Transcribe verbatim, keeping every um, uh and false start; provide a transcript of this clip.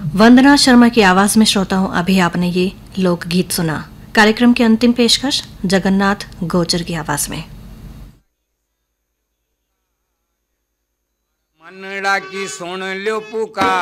वंदना शर्मा की आवाज में श्रोताओं अभी आपने ये लोकगीत सुना। कार्यक्रम की अंतिम पेशकश जगन्नाथ गोचर की आवाज में। मनड़ा की सुन लो पुकार।